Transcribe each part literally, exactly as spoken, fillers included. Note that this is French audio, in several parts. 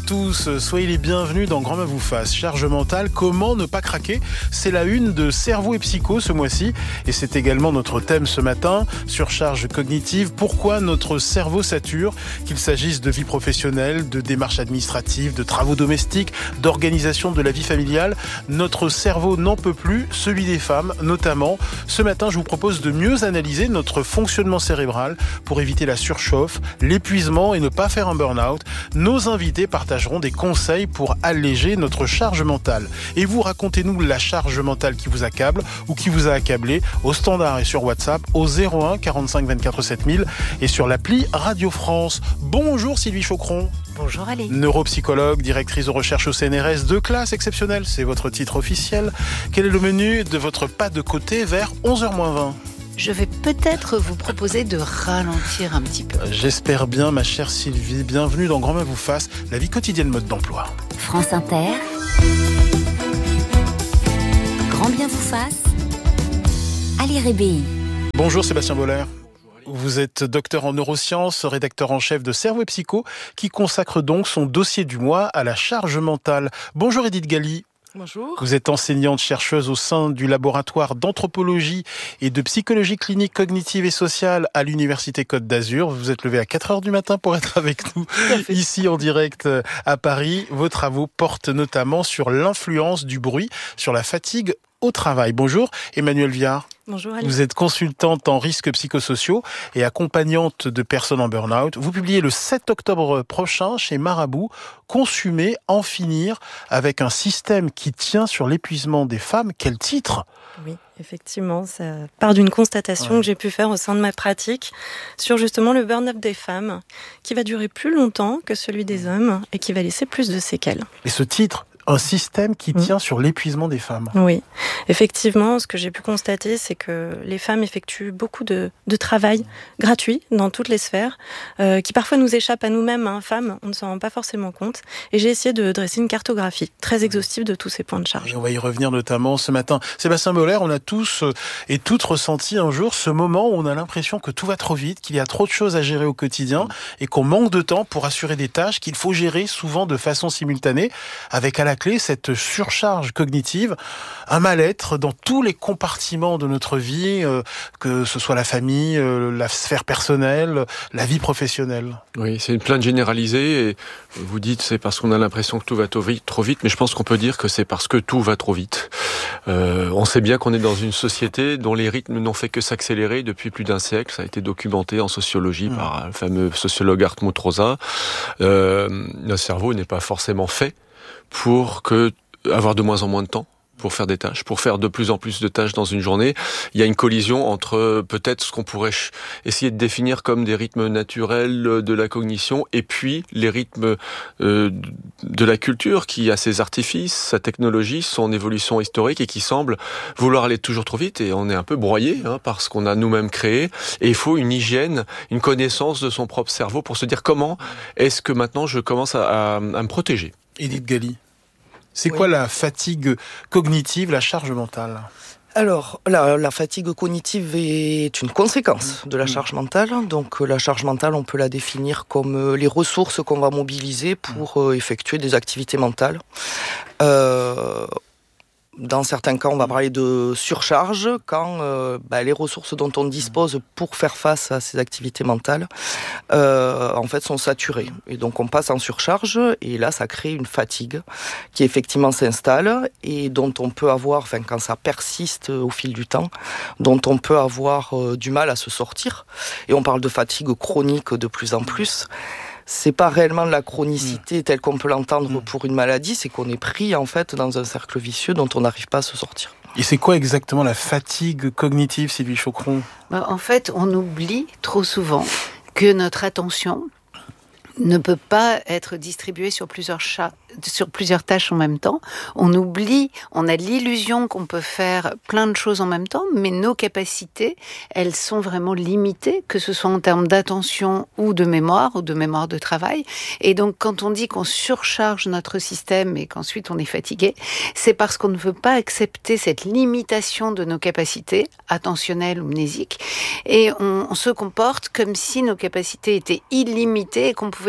tous, soyez les bienvenus dans Grand Main vous fasse. Charge mentale, comment ne pas craquer? C'est la une de Cerveau et Psycho ce mois-ci et c'est également notre thème ce matin, surcharge cognitive, pourquoi notre cerveau sature, qu'il s'agisse de vie professionnelle, de démarches administratives, de travaux domestiques, d'organisation de la vie familiale. Notre cerveau n'en peut plus, celui des femmes notamment. Ce matin, je vous propose de mieux analyser notre fonctionnement cérébral pour éviter la surchauffe, l'épuisement et ne pas faire un burn-out. Nos invités partageront des conseils pour alléger notre charge mentale. Et vous, racontez-nous la charge mentale qui vous accable ou qui vous a accablé au standard et sur WhatsApp au zéro un quarante-cinq vingt-quatre sept mille et sur l'appli Radio France. Bonjour Sylvie Chaucron. Bonjour Ali. Neuropsychologue, directrice de recherche au C N R S, de classe exceptionnelle, c'est votre titre officiel. Quel est le menu de votre pas de côté vers onze heures moins vingt? Je vais peut-être vous proposer de ralentir un petit peu. J'espère bien, ma chère Sylvie. Bienvenue dans Grand Main vous fasse, la vie quotidienne mode d'emploi. France Inter. Grand bien vous fasse. Ali Rébéi. Bonjour Sébastien Boller. Vous êtes docteur en neurosciences, rédacteur en chef de Cerveau et Psycho, qui consacre donc son dossier du mois à la charge mentale. Bonjour Edith Galli. Bonjour. Vous êtes enseignante chercheuse au sein du laboratoire d'anthropologie et de psychologie clinique cognitive et sociale à l'Université Côte d'Azur. Vous êtes levé à quatre heures du matin pour être avec nous ici en direct à Paris. Vos travaux portent notamment sur l'influence du bruit sur la fatigue au travail. Bonjour Emmanuel Viard. Bonjour Ali. Vous êtes consultante en risques psychosociaux et accompagnante de personnes en burn-out. Vous publiez le sept octobre prochain chez Marabout « Consumer, en finir avec un système qui tient sur l'épuisement des femmes ». Quel titre ? Oui, effectivement, ça part d'une constatation ouais. que j'ai pu faire au sein de ma pratique sur justement le burn-out des femmes qui va durer plus longtemps que celui des hommes et qui va laisser plus de séquelles. Et ce titre ? Un système qui tient mmh. sur l'épuisement des femmes. Oui, effectivement, ce que j'ai pu constater, c'est que les femmes effectuent beaucoup de, de travail gratuit dans toutes les sphères, euh, qui parfois nous échappe à nous-mêmes, hein, femmes, on ne s'en rend pas forcément compte. Et j'ai essayé de dresser une cartographie très exhaustive de tous ces points de charge. Et on va y revenir notamment ce matin. Sébastien Boller, on a tous et toutes ressenti un jour ce moment où on a l'impression que tout va trop vite, qu'il y a trop de choses à gérer au quotidien et qu'on manque de temps pour assurer des tâches qu'il faut gérer souvent de façon simultanée, avec à la clé cette surcharge cognitive, un mal-être dans tous les compartiments de notre vie, euh, que ce soit la famille, euh, la sphère personnelle, la vie professionnelle. Oui, c'est une plainte généralisée et vous dites c'est parce qu'on a l'impression que tout va trop vite, trop vite, mais je pense qu'on peut dire que c'est parce que tout va trop vite. Euh, on sait bien qu'on est dans une société dont les rythmes n'ont fait que s'accélérer depuis plus d'un siècle. Ça a été documenté en sociologie mmh. par le fameux sociologue Hartmut Rosa. Euh, le cerveau n'est pas forcément fait pour que avoir de moins en moins de temps pour faire des tâches, pour faire de plus en plus de tâches dans une journée. Il y a une collision entre peut-être ce qu'on pourrait essayer de définir comme des rythmes naturels de la cognition et puis les rythmes euh, de la culture qui a ses artifices, sa technologie, son évolution historique et qui semble vouloir aller toujours trop vite et on est un peu broyé hein, par ce qu'on a nous-mêmes créé et il faut une hygiène, une connaissance de son propre cerveau pour se dire comment est-ce que maintenant je commence à, à, à me protéger. Edith Galli. C'est oui. quoi la fatigue cognitive, la charge mentale ? Alors, la, la fatigue cognitive est une conséquence de la charge mentale. Donc, la charge mentale, on peut la définir comme les ressources qu'on va mobiliser pour euh, effectuer des activités mentales. Euh, Dans certains cas, on va parler de surcharge quand euh, bah, les ressources dont on dispose pour faire face à ces activités mentales euh, en fait, sont saturées. Et donc, on passe en surcharge et là, ça crée une fatigue qui effectivement s'installe et dont on peut avoir, enfin, quand ça persiste au fil du temps, dont on peut avoir euh, du mal à se sortir. Et on parle de fatigue chronique de plus en plus. C'est pas réellement de la chronicité telle qu'on peut l'entendre pour une maladie, c'est qu'on est pris en fait dans un cercle vicieux dont on n'arrive pas à se sortir. Et c'est quoi exactement la fatigue cognitive, Sylvie Chaucron ? En fait, on oublie trop souvent que notre attention ne peut pas être distribuée sur plusieurs, cha- sur plusieurs tâches en même temps. On oublie, on a l'illusion qu'on peut faire plein de choses en même temps, mais nos capacités, elles sont vraiment limitées, que ce soit en termes d'attention ou de mémoire, ou de mémoire de travail. Et donc, quand on dit qu'on surcharge notre système et qu'ensuite on est fatigué, c'est parce qu'on ne veut pas accepter cette limitation de nos capacités, attentionnelles ou mnésiques, et on, on se comporte comme si nos capacités étaient illimitées et qu'on pouvait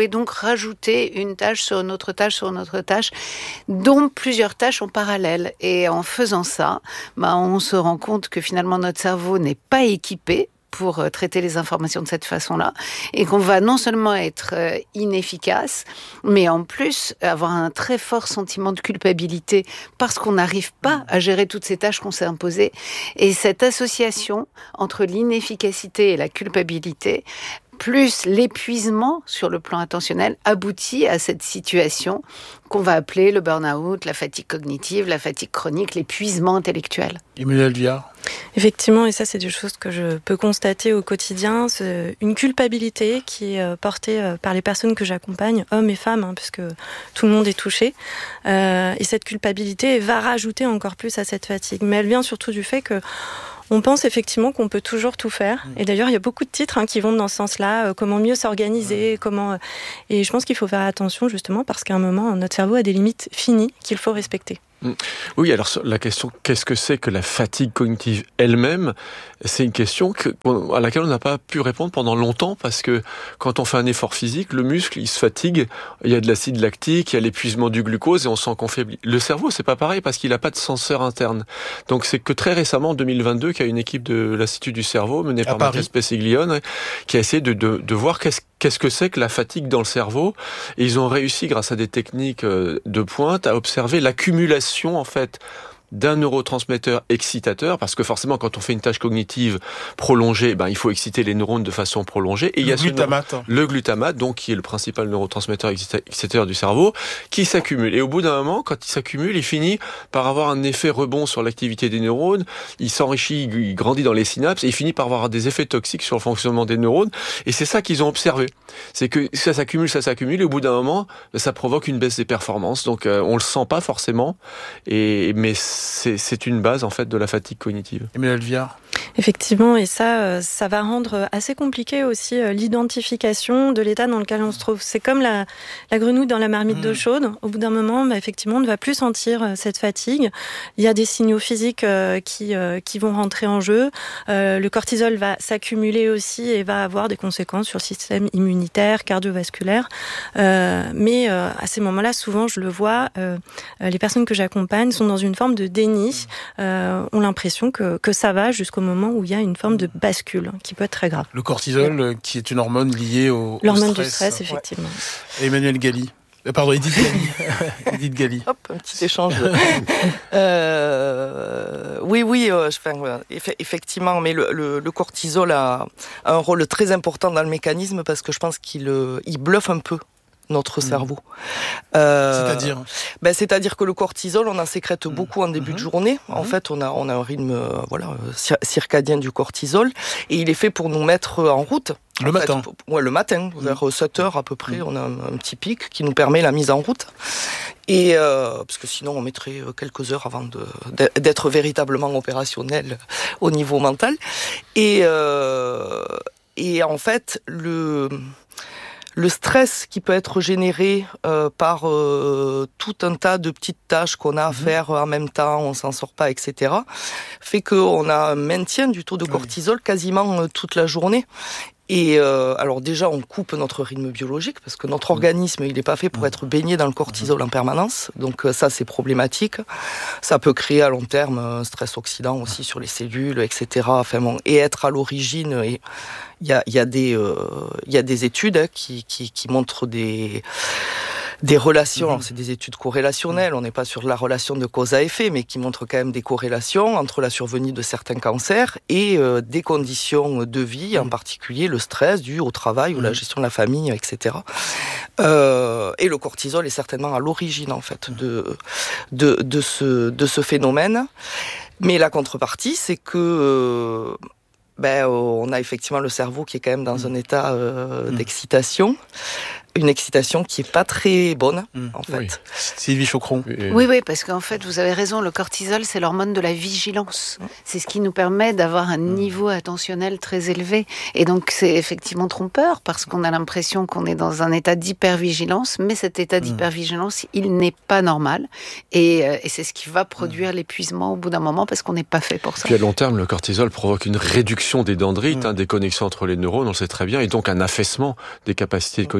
pouvez donc rajouter une tâche sur une autre tâche sur une autre tâche, dont plusieurs tâches en parallèle. Et en faisant ça, bah, on se rend compte que finalement notre cerveau n'est pas équipé pour traiter les informations de cette façon-là, et qu'on va non seulement être inefficace, mais en plus avoir un très fort sentiment de culpabilité parce qu'on n'arrive pas à gérer toutes ces tâches qu'on s'est imposées. Et cette association entre l'inefficacité et la culpabilité, plus l'épuisement sur le plan attentionnel, aboutit à cette situation qu'on va appeler le burn-out, la fatigue cognitive, la fatigue chronique, l'épuisement intellectuel. Emmanuelle Viard. Effectivement, et ça c'est des choses que je peux constater au quotidien, c'est une culpabilité qui est portée par les personnes que j'accompagne, hommes et femmes, hein, puisque tout le monde est touché. Euh, et cette culpabilité va rajouter encore plus à cette fatigue. Mais elle vient surtout du fait que on pense effectivement qu'on peut toujours tout faire. Et d'ailleurs, il y a beaucoup de titres hein, qui vont dans ce sens-là. Euh, comment mieux s'organiser, comment. Et je pense qu'il faut faire attention justement parce qu'à un moment, notre cerveau a des limites finies qu'il faut respecter. Oui, alors la question, qu'est-ce que c'est que la fatigue cognitive elle-même ? C'est une question que, à laquelle on n'a pas pu répondre pendant longtemps parce que quand on fait un effort physique, le muscle, il se fatigue, il y a de l'acide lactique, il y a l'épuisement du glucose et on sent qu'on faiblit. Le cerveau, c'est pas pareil parce qu'il n'a pas de senseur interne. Donc c'est que très récemment, en deux mille vingt-deux, qu'il y a une équipe de l'Institut du cerveau menée par Matthias Pessiglione qui a essayé de, de, de voir qu'est-ce Qu'est-ce que c'est que la fatigue dans le cerveau ? Et ils ont réussi, grâce à des techniques de pointe, à observer l'accumulation, en fait, d'un neurotransmetteur excitateur, parce que forcément, quand on fait une tâche cognitive prolongée, ben, il faut exciter les neurones de façon prolongée. Et le il y a glutamate. Ce neuro- le glutamate, donc, qui est le principal neurotransmetteur excitateur du cerveau, qui s'accumule. Et au bout d'un moment, quand il s'accumule, il finit par avoir un effet rebond sur l'activité des neurones, il s'enrichit, il grandit dans les synapses, et il finit par avoir des effets toxiques sur le fonctionnement des neurones. Et c'est ça qu'ils ont observé. C'est que ça s'accumule, ça s'accumule, et au bout d'un moment, ça provoque une baisse des performances. Donc, euh, on le sent pas forcément, et, mais C'est, c'est une base en fait de la fatigue cognitive. Emmanuelle Viard. Effectivement, et ça, ça va rendre assez compliqué aussi l'identification de l'état dans lequel on se trouve. C'est comme la, la grenouille dans la marmite mmh. d'eau chaude. Au bout d'un moment, bah, effectivement, on ne va plus sentir cette fatigue. Il y a des signaux physiques euh, qui, euh, qui vont rentrer en jeu. Euh, le cortisol va s'accumuler aussi et va avoir des conséquences sur le système immunitaire, cardiovasculaire. Euh, mais euh, à ces moments-là, souvent, je le vois, euh, les personnes que j'accompagne sont dans une forme de déni, euh, ont l'impression que, que ça va jusqu'au moment où il y a une forme de bascule qui peut être très grave. Le cortisol, ouais. qui est une hormone liée au, L'hormone au stress. du stress, effectivement. Ouais. Emmanuelle Galli. Euh, pardon, Edith Galli. Edith Galli. Hop, un petit échange. euh, oui, oui, euh, enfin, effectivement, mais le, le, le cortisol a un rôle très important dans le mécanisme parce que je pense qu'il il bluffe un peu notre mmh. cerveau. Euh, c'est-à-dire ben, c'est-à-dire que le cortisol, on en sécrète mmh. beaucoup en début mmh. de journée. Mmh. En fait, on a, on a un rythme euh, voilà, circadien du cortisol et il est fait pour nous mettre en route. Le en matin fait, ouais, le matin, mmh. vers sept heures à peu près, mmh. on a un, un petit pic qui nous permet la mise en route. Et euh, parce que sinon, on mettrait quelques heures avant de, d'être véritablement opérationnel au niveau mental. Et, euh, et en fait, le... Le stress qui peut être généré euh, par euh, tout un tas de petites tâches qu'on a à faire en même temps, on s'en sort pas, et cetera, fait qu'on a un maintien du taux de cortisol oui. quasiment euh, toute la journée. Et euh, alors déjà, on coupe notre rythme biologique parce que notre organisme, il n'est pas fait pour être baigné dans le cortisol en permanence. Donc ça, c'est problématique. Ça peut créer à long terme un stress oxydant aussi sur les cellules, et cetera. Enfin bon, et être à l'origine. Et il y a, il y a des, euh, il y a des études hein, qui, qui, qui montrent des des relations. Alors, c'est des études corrélationnelles. On n'est pas sur la relation de cause à effet, mais qui montrent quand même des corrélations entre la survenue de certains cancers et euh, des conditions de vie, en particulier le stress dû au travail ou la gestion de la famille, et cetera. Euh, et le cortisol est certainement à l'origine, en fait, de, de, de, ce, de ce phénomène. Mais la contrepartie, c'est que... Euh, ben, on a effectivement le cerveau qui est quand même dans un état euh, d'excitation. Une excitation qui est pas très bonne, mmh. en fait. Oui. Sylvie Chocron. Oui, oui, parce qu'en fait, vous avez raison, le cortisol, c'est l'hormone de la vigilance. C'est ce qui nous permet d'avoir un niveau attentionnel très élevé. Et donc, c'est effectivement trompeur, parce qu'on a l'impression qu'on est dans un état d'hypervigilance, mais cet état d'hypervigilance, il n'est pas normal. Et, euh, et c'est ce qui va produire l'épuisement au bout d'un moment, parce qu'on n'est pas fait pour ça. Puis à long terme, le cortisol provoque une réduction des dendrites, mmh. hein, des connexions entre les neurones, on le sait très bien, et donc un affaissement des capacités cognitives. Donc,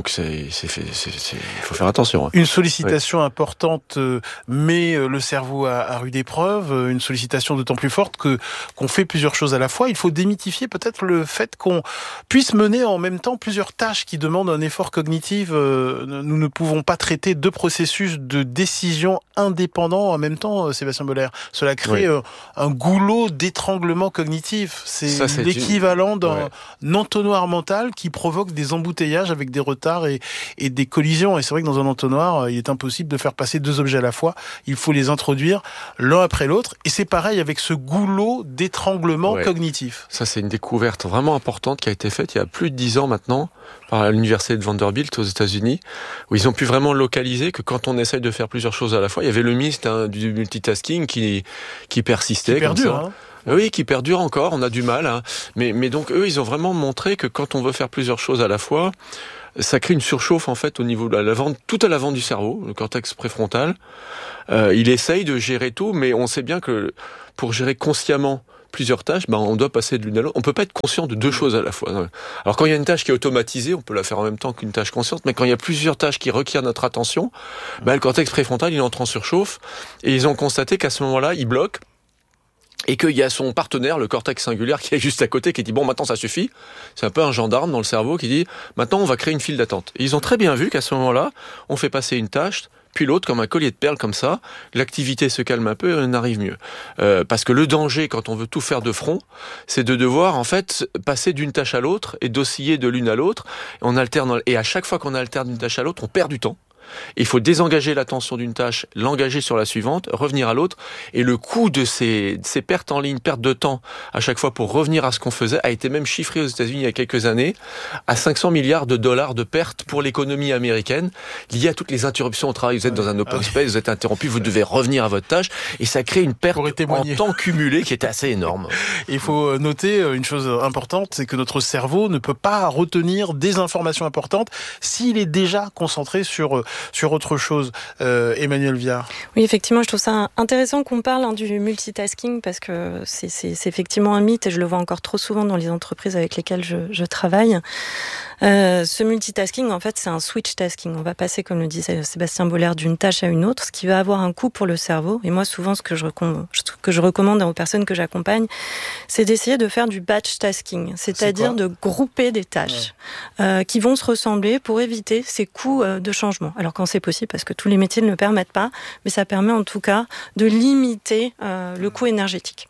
donc c'est, c'est, c'est, c'est, c'est, il faut faire attention. Hein. Une sollicitation ouais. importante euh, met le cerveau à, à rude épreuve, une sollicitation d'autant plus forte que qu'on fait plusieurs choses à la fois. Il faut démythifier peut-être le fait qu'on puisse mener en même temps plusieurs tâches qui demandent un effort cognitif. Euh, nous ne pouvons pas traiter deux processus de décision indépendants en même temps, euh, Sébastien Boller. Cela crée oui. euh, un goulot d'étranglement cognitif. C'est, Ça, c'est l'équivalent une... d'un ouais. entonnoir mental qui provoque des embouteillages avec des retards et, et des collisions. Et c'est vrai que dans un entonnoir, il est impossible de faire passer deux objets à la fois. Il faut les introduire l'un après l'autre. Et c'est pareil avec ce goulot d'étranglement ouais. cognitif. Ça, c'est une découverte vraiment importante qui a été faite il y a plus de dix ans maintenant par l'université de Vanderbilt aux États-Unis, où ils ont pu vraiment localiser que quand on essaye de faire plusieurs choses à la fois, il y avait le mythe hein, du multitasking qui, qui persistait. Qui perdure, hein. Oui, qui perdure encore, on a du mal. Hein. Mais, mais donc, eux, ils ont vraiment montré que quand on veut faire plusieurs choses à la fois, ça crée une surchauffe, en fait, au niveau de l'avant, tout à l'avant du cerveau, le cortex préfrontal. Euh, il essaye de gérer tout, mais on sait bien que pour gérer consciemment plusieurs tâches, ben on doit passer de l'une à l'autre. On peut pas être conscient de deux choses à la fois. Alors quand il y a une tâche qui est automatisée, on peut la faire en même temps qu'une tâche consciente, mais quand il y a plusieurs tâches qui requièrent notre attention, ben le cortex préfrontal, il entre en surchauffe, et ils ont constaté qu'à ce moment-là, il bloque, et qu'il y a son partenaire, le cortex singulaire, qui est juste à côté, qui dit « bon, maintenant ça suffit ». C'est un peu un gendarme dans le cerveau qui dit « maintenant on va créer une file d'attente ». Et ils ont très bien vu qu'à ce moment-là, on fait passer une tâche, puis l'autre, comme un collier de perles comme ça, l'activité se calme un peu et on arrive mieux. Euh, parce que le danger, quand on veut tout faire de front, c'est de devoir, en fait, passer d'une tâche à l'autre et d'osciller de l'une à l'autre. On alterne, et à chaque fois qu'on alterne d'une tâche à l'autre, on perd du temps. Il faut désengager l'attention d'une tâche, l'engager sur la suivante, revenir à l'autre. Et le coût de ces, ces pertes en ligne, pertes de temps, à chaque fois pour revenir à ce qu'on faisait, a été même chiffré aux États-Unis il y a quelques années à cinq cents milliards de dollars de pertes pour l'économie américaine, liées à toutes les interruptions au travail. Vous êtes dans un open space, vous êtes interrompu, vous devez revenir à votre tâche, et ça crée une perte en temps cumulé qui est assez énorme. Il faut noter une chose importante, c'est que notre cerveau ne peut pas retenir des informations importantes s'il est déjà concentré sur sur autre chose. Euh, Emmanuelle Viard. Oui, effectivement, je trouve ça intéressant qu'on parle hein, du multitasking parce que c'est, c'est, c'est effectivement un mythe et je le vois encore trop souvent dans les entreprises avec lesquelles je, je travaille. Euh, ce multitasking, en fait, c'est un switch tasking. On va passer, comme le disait Sébastien Boller, d'une tâche à une autre, ce qui va avoir un coût pour le cerveau. Et moi, souvent, ce que je, recomm- que je recommande aux personnes que j'accompagne, c'est d'essayer de faire du batch tasking, c'est-à-dire c'est de grouper des tâches ouais. euh, qui vont se ressembler pour éviter ces coûts euh, de changement. Alors quand c'est possible, parce que tous les métiers ne le permettent pas, mais ça permet en tout cas de limiter euh, le coût énergétique.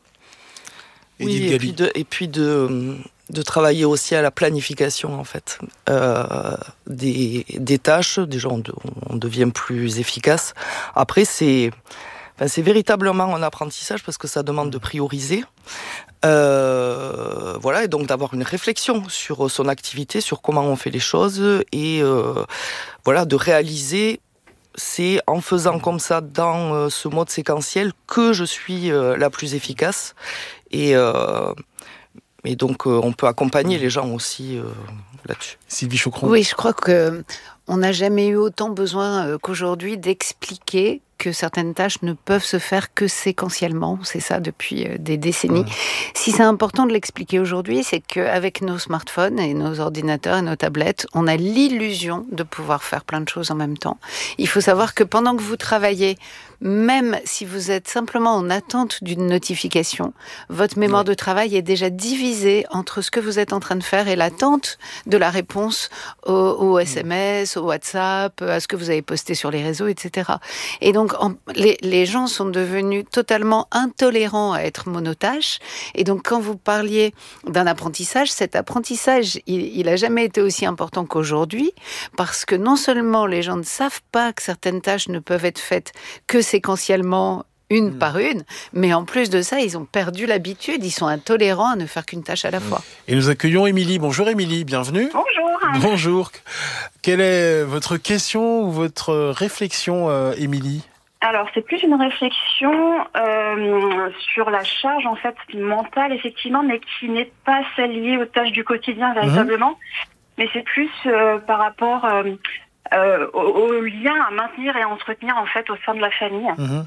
Oui, et puis de... Et puis de de travailler aussi à la planification en fait euh, des, des tâches. Déjà on, de, on devient plus efficace. Après c'est, enfin, c'est véritablement un apprentissage parce que ça demande de prioriser. Euh, voilà, et donc d'avoir une réflexion sur son activité, sur comment on fait les choses et euh, voilà, de réaliser. C'est en faisant comme ça dans euh, ce mode séquentiel que je suis euh, la plus efficace et euh, Et donc, euh, on peut accompagner les gens aussi euh, là-dessus. Sylvie Chaucron. Oui, je crois que on n'a jamais eu autant besoin euh, qu'aujourd'hui d'expliquer que certaines tâches ne peuvent se faire que séquentiellement. C'est ça depuis euh, des décennies. Mmh. Si c'est important de l'expliquer aujourd'hui, c'est qu'avec nos smartphones et nos ordinateurs et nos tablettes, on a l'illusion de pouvoir faire plein de choses en même temps. Il faut savoir que pendant que vous travaillez, même si vous êtes simplement en attente d'une notification, votre mémoire de travail est déjà divisée entre ce que vous êtes en train de faire et l'attente de la réponse au, au S M S, au WhatsApp, à ce que vous avez posté sur les réseaux, et cetera. Et donc, en, les, les gens sont devenus totalement intolérants à être monotâches. Et donc, quand vous parliez d'un apprentissage, cet apprentissage, il, il a jamais été aussi important qu'aujourd'hui, parce que non seulement les gens ne savent pas que certaines tâches ne peuvent être faites que séquentiellement, une mmh. par une, mais en plus de ça, ils ont perdu l'habitude, ils sont intolérants à ne faire qu'une tâche à la fois. Et nous accueillons Émilie. Bonjour Émilie, bienvenue. Bonjour. Bonjour. Quelle est votre question ou votre réflexion, euh, Émilie ? Alors, c'est plus une réflexion euh, sur la charge en fait mentale, effectivement, mais qui n'est pas celle liée aux tâches du quotidien véritablement, mmh. mais c'est plus euh, par rapport euh, euh, au, au lien à maintenir et à entretenir en fait au sein de la famille. Mmh.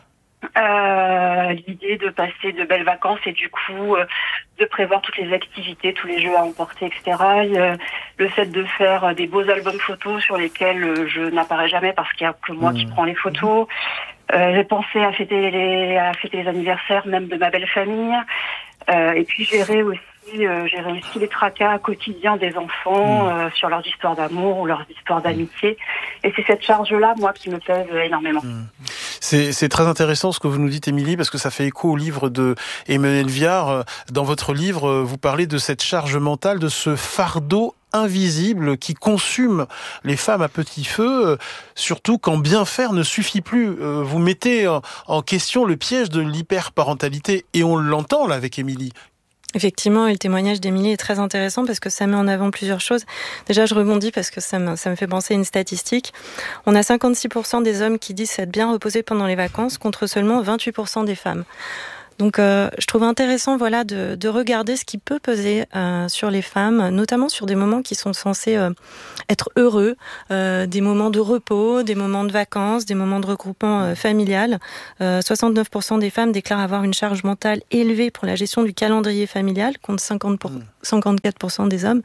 Euh, l'idée de passer de belles vacances et du coup euh, de prévoir toutes les activités, tous les jeux à emporter, et cetera. Euh, le fait de faire des beaux albums photos sur lesquels euh, je n'apparais jamais parce qu'il n'y a que moi mmh. qui prends les photos. Euh, j'ai pensé à fêter les à fêter les anniversaires même de ma belle famille. Euh, et puis gérer aussi euh, gérer aussi les tracas quotidiens des enfants mmh. euh, sur leurs histoires d'amour ou leurs histoires d'amitié. Et c'est cette charge-là, moi, qui me pèse énormément. Mmh. C'est, c'est très intéressant ce que vous nous dites, Émilie, parce que ça fait écho au livre de Emmanuel Viard. Dans votre livre, vous parlez de cette charge mentale, de ce fardeau invisible qui consume les femmes à petit feu, surtout quand bien faire ne suffit plus. Vous mettez en question le piège de l'hyperparentalité, et on l'entend là avec Émilie. Effectivement, et le témoignage d'Émilie est très intéressant parce que ça met en avant plusieurs choses. Déjà, je rebondis parce que ça me, ça me fait penser à une statistique. On a cinquante-six pour cent des hommes qui disent s'être bien reposés pendant les vacances contre seulement vingt-huit pour cent des femmes. Donc, euh, je trouve intéressant, voilà, de, de regarder ce qui peut peser euh, sur les femmes, notamment sur des moments qui sont censés euh, être heureux, euh, des moments de repos, des moments de vacances, des moments de regroupement euh, familial. Euh, soixante-neuf pour cent des femmes déclarent avoir une charge mentale élevée pour la gestion du calendrier familial, contre cinquante pour, cinquante-quatre pour cent des hommes.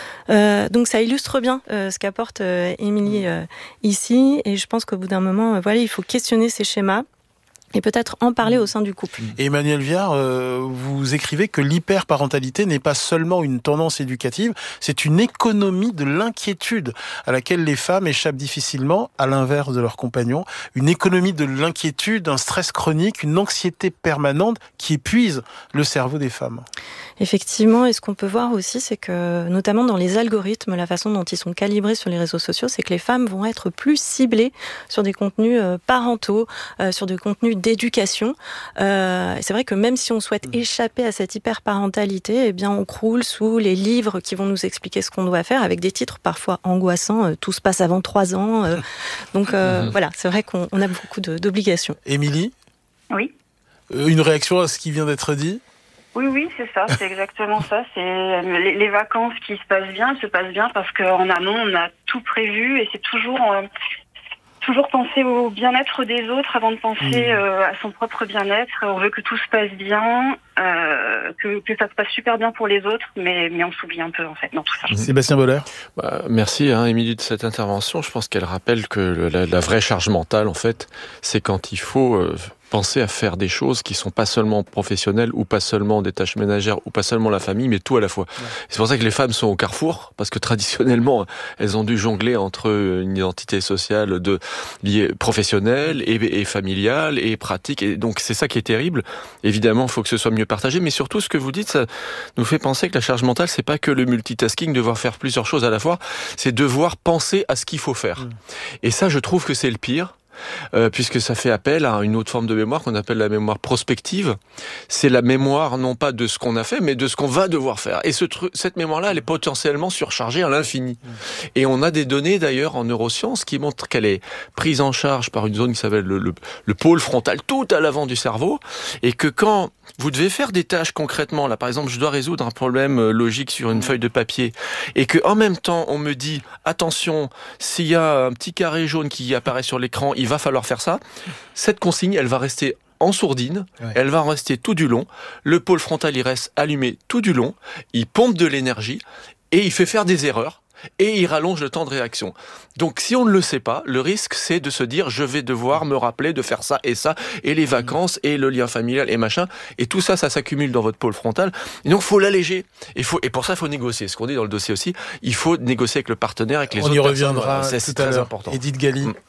Euh, donc ça illustre bien euh, ce qu'apporte euh, Émilie euh, ici, et je pense qu'au bout d'un moment, euh, voilà, il faut questionner ces schémas. Et peut-être en parler au sein du couple. Et Emmanuel Viard, euh, vous écrivez que l'hyperparentalité n'est pas seulement une tendance éducative, c'est une économie de l'inquiétude à laquelle les femmes échappent difficilement, à l'inverse de leurs compagnons. Une économie de l'inquiétude, un stress chronique, une anxiété permanente qui épuise le cerveau des femmes. Effectivement, et ce qu'on peut voir aussi, c'est que, notamment dans les algorithmes, la façon dont ils sont calibrés sur les réseaux sociaux, c'est que les femmes vont être plus ciblées sur des contenus euh, parentaux, euh, sur des contenus d'éducation. Euh, c'est vrai que même si on souhaite échapper à cette hyperparentalité, eh bien on croule sous les livres qui vont nous expliquer ce qu'on doit faire, avec des titres parfois angoissants. Euh, tout se passe avant trois ans. Euh, donc euh, mmh. voilà, c'est vrai qu'on on a beaucoup de, d'obligations. Émilie ? Oui. Une réaction à ce qui vient d'être dit ? Oui, oui, c'est ça, c'est exactement ça. C'est les, les vacances qui se passent bien, elles se passent bien parce qu'en amont, on a tout prévu et c'est toujours... Euh, Toujours penser au bien-être des autres avant de penser mmh. euh, à son propre bien-être. On veut que tout se passe bien, euh, que, que ça se passe super bien pour les autres, mais, mais on s'oublie un peu en fait dans tout ça. Mmh. Sébastien Boller. Bah, merci hein, Émilie de cette intervention. Je pense qu'elle rappelle que le, la, la vraie charge mentale, en fait, c'est quand il faut... Euh, penser à faire des choses qui sont pas seulement professionnelles ou pas seulement des tâches ménagères ou pas seulement la famille, mais tout à la fois. Ouais. C'est pour ça que les femmes sont au carrefour, parce que traditionnellement, elles ont dû jongler entre une identité sociale de liée professionnelle et, et familiale et pratique. Et donc c'est ça qui est terrible. Évidemment, il faut que ce soit mieux partagé, mais surtout ce que vous dites, ça nous fait penser que la charge mentale, c'est pas que le multitasking, devoir faire plusieurs choses à la fois, c'est devoir penser à ce qu'il faut faire. Mmh. Et ça, je trouve que c'est le pire. Euh, puisque ça fait appel à une autre forme de mémoire qu'on appelle la mémoire prospective. C'est la mémoire non pas de ce qu'on a fait, mais de ce qu'on va devoir faire. Et ce truc, cette mémoire-là, elle est potentiellement surchargée à l'infini. Mmh. Et on a des données d'ailleurs en neurosciences qui montrent qu'elle est prise en charge par une zone qui s'appelle le, le, le pôle frontal, tout à l'avant du cerveau, et que quand vous devez faire des tâches concrètement, là par exemple, je dois résoudre un problème logique sur une feuille de papier, et que en même temps on me dit attention, s'il y a un petit carré jaune qui apparaît sur l'écran, il va falloir faire ça. Cette consigne, elle va rester en sourdine, ouais. Elle va en rester tout du long. Le pôle frontal, il reste allumé tout du long. Il pompe de l'énergie et il fait faire des erreurs. Et il rallonge le temps de réaction. Donc si on ne le sait pas, le risque c'est de se dire je vais devoir me rappeler de faire ça et ça, et les vacances, et le lien familial, et machin, et tout ça, ça s'accumule dans votre pôle frontal. Et donc il faut l'alléger. Et, faut, et pour ça, il faut négocier. Ce qu'on dit dans le dossier aussi, il faut négocier avec le partenaire, avec les on autres y reviendra personnes. C'est, c'est tout à très l'heure. important. Edith Gali. Mmh.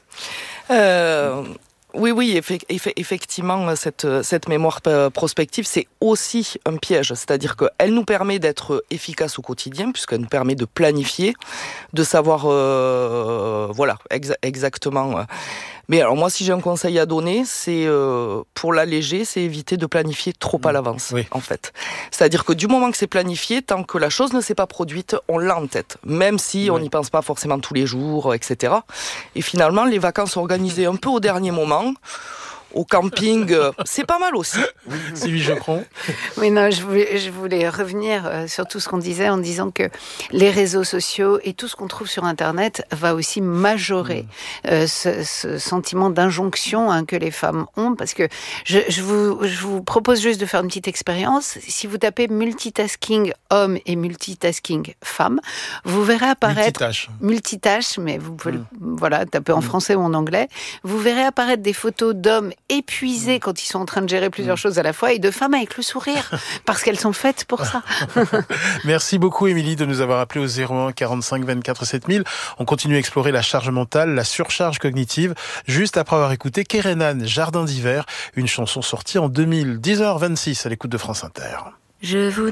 Euh... Oui, oui, eff- eff- effectivement, cette, cette mémoire prospective, c'est aussi un piège. C'est-à-dire qu'elle nous permet d'être efficace au quotidien, puisqu'elle nous permet de planifier, de savoir, euh, voilà, ex- exactement. Mais alors moi, si j'ai un conseil à donner, c'est euh, pour l'alléger, c'est éviter de planifier trop à l'avance, oui. En fait. C'est-à-dire que du moment que c'est planifié, tant que la chose ne s'est pas produite, on l'a en tête, même si oui. On n'y pense pas forcément tous les jours, et cetera. Et finalement, les vacances sont organisées un peu au dernier moment. au camping, euh, c'est pas mal aussi. Sylvie Geoffron. Oui, non, je voulais, je voulais revenir euh, sur tout ce qu'on disait en disant que les réseaux sociaux et tout ce qu'on trouve sur Internet va aussi majorer euh, ce, ce sentiment d'injonction hein, que les femmes ont. Parce que je, je, vous, je vous propose juste de faire une petite expérience. Si vous tapez multitasking homme et multitasking femme, vous verrez apparaître... Multitâche. Multitâche, mais vous pouvez Mm. voilà, taper en Mm. français ou en anglais. Vous verrez apparaître des photos d'hommes épuisés mm. quand ils sont en train de gérer plusieurs mm. choses à la fois et de femmes avec le sourire, parce qu'elles sont faites pour ça. Merci beaucoup, Émilie, de nous avoir appelé au zéro un quarante-cinq vingt-quatre sept mille. On continue à explorer la charge mentale, la surcharge cognitive, juste après avoir écouté Kerenan, Jardin d'hiver, une chanson sortie en deux mille, dix heures vingt-six à l'écoute de France Inter. Je vous